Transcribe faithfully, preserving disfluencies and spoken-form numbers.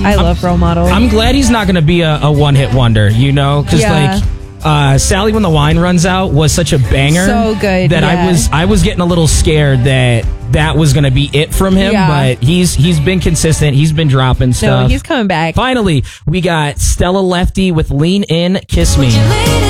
I love Role Model. I'm glad he's not going to be a, a one-hit wonder, you know? Because, Yeah. like, uh, Sally When the Wine Runs Out was such a banger. So good, That yeah. I was I was getting a little scared that that was going to be it from him. Yeah. But he's he's been consistent. He's been dropping stuff. No, he's coming back. Finally, we got Stella Lefty with Lean In, Kiss Me.